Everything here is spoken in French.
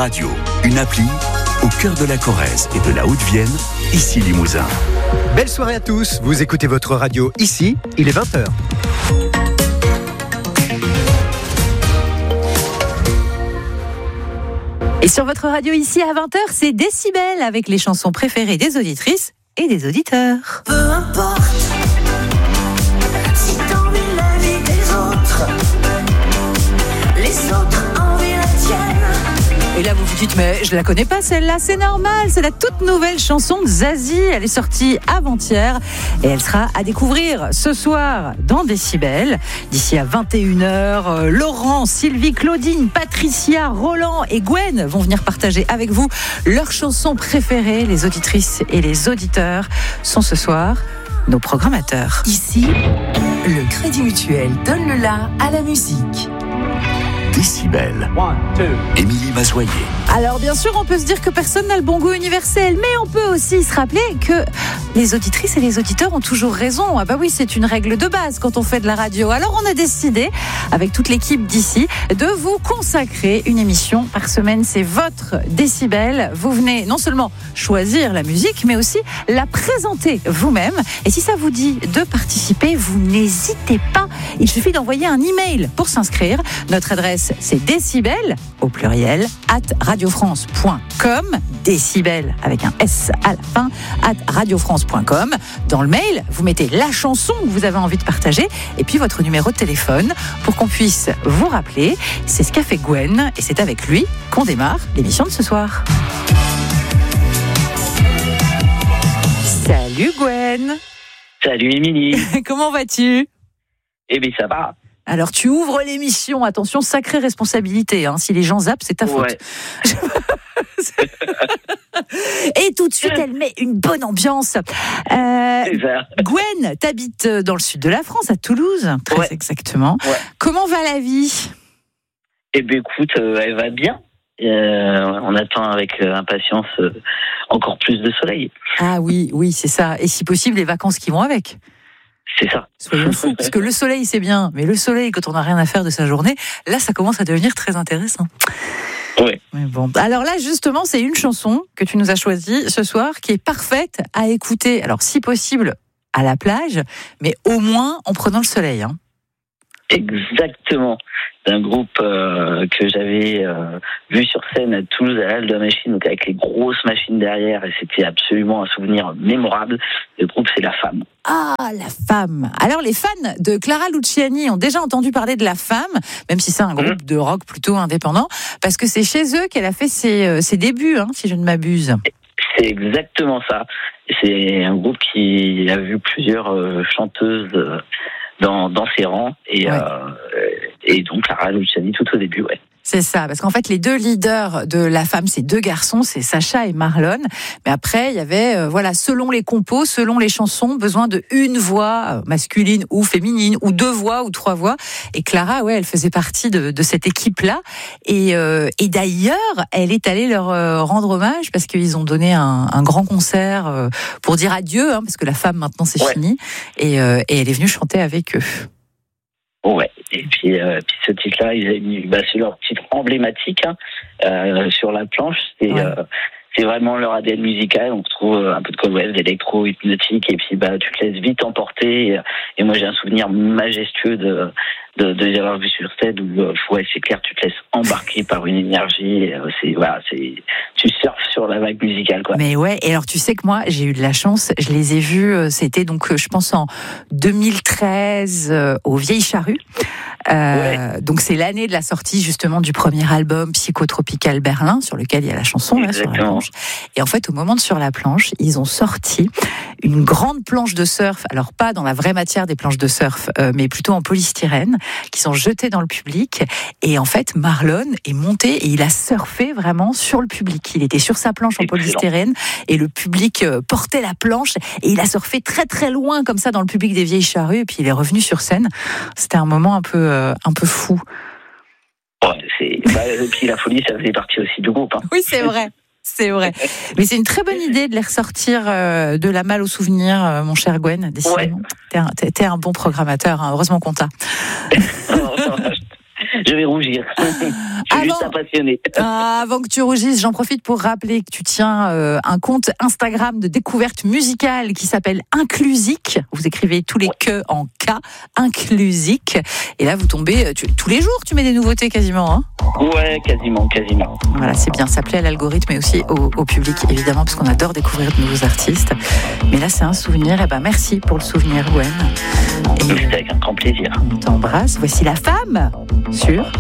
Radio, une appli au cœur de la Corrèze et de la Haute-Vienne, ici Limousin. Belle soirée à tous, vous écoutez votre radio ici, il est 20h. Et sur votre radio ici à 20h, c'est Décibel avec les chansons préférées des auditrices et des auditeurs. Peu importe si t'envies la vie des autres, les autres envient la tienne. Et là vous vous dites mais je la connais pas celle-là, c'est normal, c'est la toute nouvelle chanson de Zazie, elle est sortie avant-hier et elle sera à découvrir ce soir dans Décibel. D'ici à 21h, Laurent, Sylvie, Claudine, Patricia, Roland et Gwen vont venir partager avec vous leurs chansons préférées. Les auditrices et les auditeurs sont ce soir nos programmateurs. Ici, le Crédit Mutuel donne le la à la musique. Décibel. Émilie Mazoyer. Alors bien sûr, on peut se dire que personne n'a le bon goût universel, mais on peut aussi se rappeler que les auditrices et les auditeurs ont toujours raison. Ah bah oui, c'est une règle de base quand on fait de la radio. Alors on a décidé, avec toute l'équipe d'ici, de vous consacrer une émission par semaine. C'est votre Décibel. Vous venez non seulement choisir la musique, mais aussi la présenter vous-même. Et si ça vous dit de participer, vous n'hésitez pas. Il suffit d'envoyer un email pour s'inscrire. Notre adresse, c'est décibel, au pluriel, @radiofrance.com, décibel avec un S à la fin, @radiofrance.com. Dans le mail, vous mettez la chanson que vous avez envie de partager et puis votre numéro de téléphone pour qu'on puisse vous rappeler. C'est ce qu'a fait Gwen et c'est avec lui qu'on démarre l'émission de ce soir. Salut Gwen. Salut Émilie. Comment vas-tu ? Eh bien ça va. Alors tu ouvres l'émission, attention, sacrée responsabilité, hein. Si les gens zappent, c'est ta faute. Ouais. Et tout de suite, elle met une bonne ambiance. C'est ça. Gwen, t'habites dans le sud de la France, à Toulouse, très exactement. Ouais. Comment va la vie ? Eh bien écoute, elle va bien. On attend avec impatience encore plus de soleil. Ah oui, c'est ça. Et si possible, les vacances qui vont avec. C'est ça. Soyons fous, parce que le soleil, c'est bien, mais le soleil, quand on n'a rien à faire de sa journée, là, ça commence à devenir très intéressant. Ouais. Mais bon. Alors là, justement, c'est une chanson que tu nous as choisie ce soir, qui est parfaite à écouter, alors si possible, à la plage, mais au moins en prenant le soleil. Hein. Exactement. D'un groupe que j'avais vu sur scène à Toulouse, à l'Halle de la Machine, donc avec les grosses machines derrière, et c'était absolument un souvenir mémorable. Le groupe, c'est La Femme. Ah, La Femme. Alors, les fans de Clara Luciani ont déjà entendu parler de La Femme, même si c'est un groupe de rock plutôt indépendant, parce que c'est chez eux qu'elle a fait ses débuts, hein, si je ne m'abuse. C'est exactement ça. C'est un groupe qui a vu plusieurs chanteuses dans ses rangs et donc Clara Luciani tout au début, ouais. C'est ça, parce qu'en fait, les deux leaders de La Femme, c'est deux garçons, c'est Sacha et Marlon. Mais après, il y avait, selon les compos, selon les chansons, besoin de une voix masculine ou féminine, ou deux voix ou trois voix. Et Clara, elle faisait partie de cette équipe-là. Et d'ailleurs, elle est allée leur rendre hommage parce qu'ils ont donné un grand concert pour dire adieu, hein, parce que La Femme, maintenant, c'est fini. Et elle est venue chanter avec eux. Ouais, et puis ce titre-là, ils avaient mis, c'est leur titre emblématique sur la planche. C'est vraiment leur ADN musical. On retrouve un peu de cold wave, d'électro, hypnotique, et puis tu te laisses vite emporter. Et moi, j'ai un souvenir majestueux de les avoir vus sur scène où c'est clair, tu te laisses embarquer par une énergie. Tu surfes sur la vague musicale, quoi. Mais ouais, et alors tu sais que moi, j'ai eu de la chance. Je les ai vus. C'était donc, je pense, en 2013 au Vieilles Charrues. Donc c'est l'année de la sortie justement du premier album Psychotropical Berlin, sur lequel il y a la chanson là sur la planche. Et en fait, au moment de Sur la planche, ils ont sorti une grande planche de surf. Alors pas dans la vraie matière des planches de surf, mais plutôt en polystyrène, qui sont jetées dans le public. Et en fait, Marlon est monté et il a surfé vraiment sur le public. Il était sur sa planche en polystyrène et le public portait la planche et il a surfé très très loin comme ça dans le public des Vieilles Charrues. Et puis il est revenu sur scène. C'était un moment un peu fou. Et puis la folie, ça faisait partie aussi du groupe. Hein. Oui, c'est vrai. C'est vrai. Mais c'est une très bonne idée de les ressortir de la malle au souvenir, mon cher Gwen. Décidément. T'es un bon programmateur, hein. Heureusement qu'on t'a. Je vais rougir. Je suis juste un passionné. Avant que tu rougisses, j'en profite pour rappeler que tu tiens un compte Instagram de découverte musicale qui s'appelle Inclusique. Vous écrivez tous les que en K, Inclusique. Et là, vous tombez tous les jours, tu mets des nouveautés quasiment. Hein Ouais, quasiment. Voilà, c'est bien. Ça plaît à l'algorithme et aussi au public, évidemment, parce qu'on adore découvrir de nouveaux artistes. Mais là, c'est un souvenir. Eh ben, merci pour le souvenir, Gwen. C'était avec un grand plaisir. On t'embrasse. Voici La Femme sur